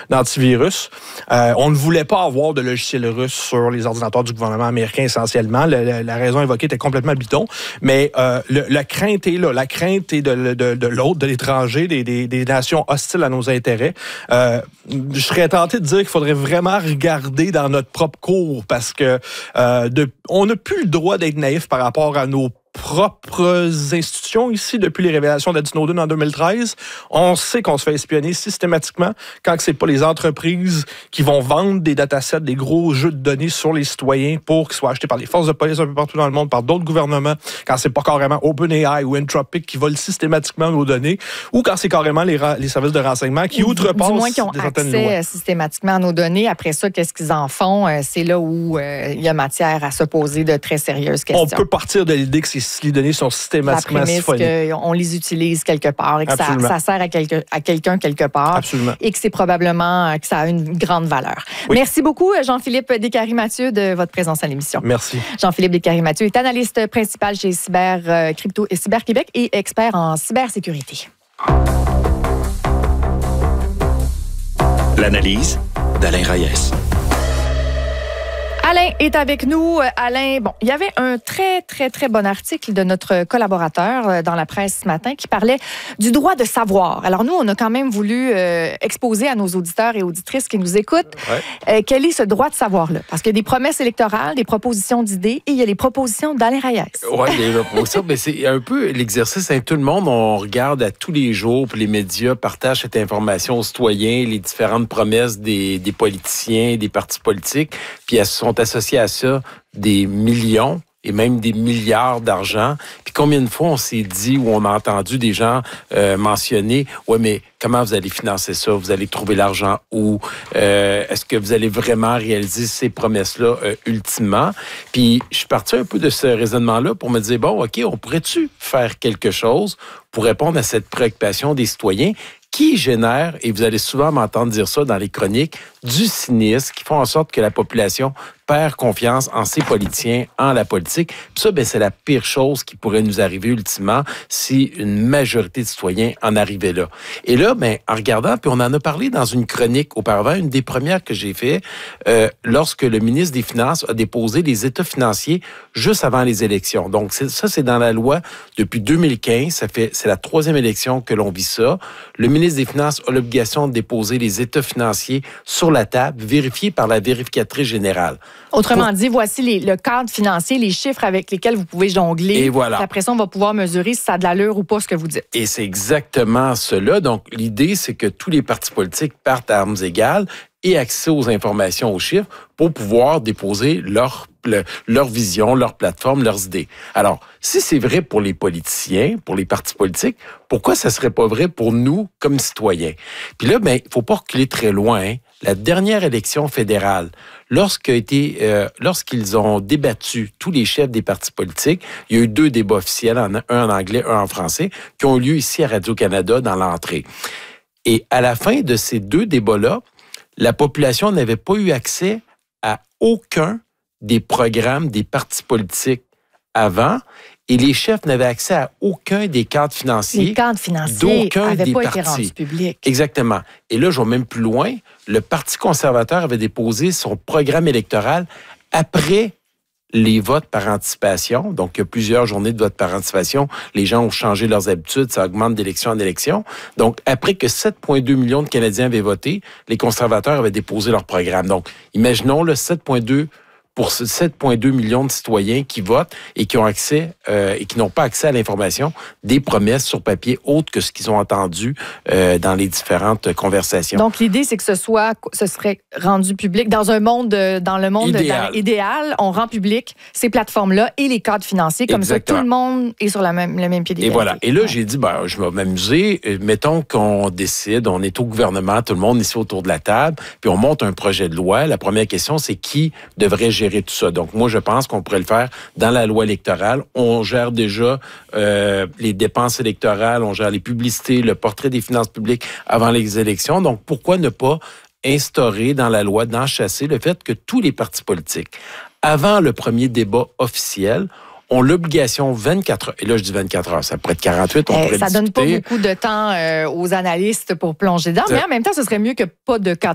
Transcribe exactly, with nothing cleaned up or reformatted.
d'antivirus. Euh, on ne voulait pas avoir de logiciels russes sur les ordinateurs du gouvernement américain essentiellement. Le, la, la raison évoquée était complètement bidon. Mais euh, le, la crainte est là. La crainte est de, de, de l'autre, de l'étranger, des, des, des nations hostiles à nos intérêts. Euh, je serais tenté de dire qu'il faudrait vraiment regarder dans notre propre cours parce que euh, de, on n'a plus le droit d'être naïf par rapport à nos propres institutions ici depuis les révélations d'Ed Snowden en deux mille treize. On sait qu'on se fait espionner systématiquement quand c'est pas les entreprises qui vont vendre des datasets, des gros jeux de données sur les citoyens pour qu'ils soient achetés par les forces de police un peu partout dans le monde, par d'autres gouvernements, quand c'est pas carrément OpenAI ou Anthropic qui volent systématiquement nos données, ou quand c'est carrément les, ra- les services de renseignement qui outrepassent du moins qui ont des certaines lois. accès systématiquement à nos données. Après ça, qu'est-ce qu'ils en font? C'est là où euh, il y a matière à se poser de très sérieuses questions. On peut partir de l'idée que c'est si les données sont systématiquement siphonnées. On les utilise quelque part et que ça, ça sert à, quelque, à quelqu'un quelque part. Absolument. Et que c'est probablement que ça a une grande valeur. Oui. Merci beaucoup, Jean-Philippe Descaries-Mathieu, de votre présence à l'émission. Merci. Jean-Philippe Descaries-Mathieu est analyste principal chez Cyber euh, Crypto et Cyber Québec et expert en cybersécurité. L'analyse d'Alain Reyes. Alain est avec nous. Alain, bon, il y avait un très, très, très bon article de notre collaborateur dans la presse ce matin qui parlait du droit de savoir. Alors nous, on a quand même voulu euh, exposer à nos auditeurs et auditrices qui nous écoutent ouais. euh, quel est ce droit de savoir-là. Parce qu'il y a des promesses électorales, des propositions d'idées et il y a les propositions d'Alain Reyes. Oui, les propositions, mais c'est un peu l'exercice. Hein, tout le monde, on regarde à tous les jours, puis les médias partagent cette information aux citoyens, les différentes promesses des, des politiciens, des partis politiques, puis elles sont associés à ça des millions et même des milliards d'argent. Puis combien de fois on s'est dit ou on a entendu des gens euh, mentionner « Ouais, mais comment vous allez financer ça? Vous allez trouver l'argent où? Euh, est-ce que vous allez vraiment réaliser ces promesses-là euh, ultimement? » Puis je suis parti un peu de ce raisonnement-là pour me dire « Bon, OK, on pourrait-tu faire quelque chose pour répondre à cette préoccupation des citoyens qui génère, et vous allez souvent m'entendre dire ça dans les chroniques, du cynisme qui font en sorte que la population perd confiance en ses politiciens, en la politique. Puis ça, ben, c'est la pire chose qui pourrait nous arriver ultimement si une majorité de citoyens en arrivait là. Et là, ben, en regardant, puis on en a parlé dans une chronique auparavant, une des premières que j'ai fait, euh, lorsque le ministre des Finances a déposé les états financiers juste avant les élections. Donc, c'est, ça, c'est dans la loi depuis deux mille quinze. Ça fait, c'est la troisième élection que l'on vit ça. Le ministre des Finances a l'obligation de déposer les états financiers sur la table, vérifiés par la vérificatrice générale. Autrement Pour... dit, voici les, le cadre financier, les chiffres avec lesquels vous pouvez jongler. Et voilà. Après ça, on va pouvoir mesurer si ça a de l'allure ou pas ce que vous dites. Et c'est exactement cela. Donc, l'idée, c'est que tous les partis politiques partent à armes égales et accès aux informations, aux chiffres, pour pouvoir déposer leur, le, leur vision, leur plateforme, leurs idées. Alors, si c'est vrai pour les politiciens, pour les partis politiques, pourquoi ça serait pas vrai pour nous comme citoyens? Puis là, ben, il faut pas reculer très loin. Hein. La dernière élection fédérale, lorsqu'a été, euh, lorsqu'ils ont débattu tous les chefs des partis politiques, il y a eu deux débats officiels, un en anglais, un en français, qui ont eu lieu ici à Radio-Canada dans l'entrée. Et à la fin de ces deux débats-là, la population n'avait pas eu accès à aucun des programmes des partis politiques avant et les chefs n'avaient accès à aucun des cadres financiers. Les cadres financiers d'aucun n'avaient des pas partis. été rendus publics. Exactement. Et là, je vais même plus loin. Le Parti conservateur avait déposé son programme électoral après les votes par anticipation. Donc, il y a plusieurs journées de vote par anticipation. Les gens ont changé leurs habitudes. Ça augmente d'élection en élection. Donc, après que sept virgule deux millions de Canadiens avaient voté, les conservateurs avaient déposé leur programme. Donc, imaginons le sept virgule deux pour sept virgule deux millions de citoyens qui votent et qui ont accès euh, et qui n'ont pas accès à l'information des promesses sur papier autres que ce qu'ils ont entendu euh, dans les différentes conversations. Donc l'idée c'est que ce soit, ce serait rendu public dans un monde, dans le monde idéal. De, idéal, on rend public ces plateformes-là et les cadres financiers comme Exactement. Ça, tout le monde est sur la même, le même pied d'égalité. Et voilà. Et là j'ai dit ben je vais m'amuser. Mettons qu'on décide, on est au gouvernement, tout le monde ici autour de la table, puis on monte un projet de loi. La première question c'est qui devrait gérer tout ça. Donc, moi, je pense qu'on pourrait le faire dans la loi électorale. On gère déjà euh, les dépenses électorales, on gère les publicités, le portrait des finances publiques avant les élections. Donc, pourquoi ne pas instaurer dans la loi, d'enchasser le fait que tous les partis politiques, avant le premier débat officiel, ont l'obligation vingt-quatre heures, et là je dis vingt-quatre heures, ça pourrait être quarante-huit, on eh, pourrait Ça discuter. donne pas beaucoup de temps euh, aux analystes pour plonger dedans, mais en même temps, ce serait mieux que pas de cadre